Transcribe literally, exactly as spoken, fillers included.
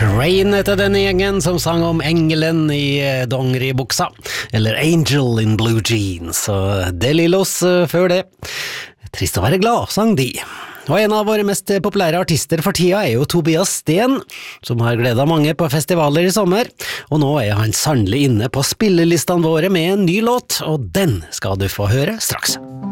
Train heter denne gjengen som sang om engelen i dongeribuksa, eller Angel in Blue Jeans, og De Lillos før det. Trist å være glad, sang de. Og en av våre mest populære artister for tida er jo Tobias Sten, som har gledet mange på festivaler i sommer, og nå er han sannelig inne på spillelistene våre med en ny låt, og den skal du få høre straks.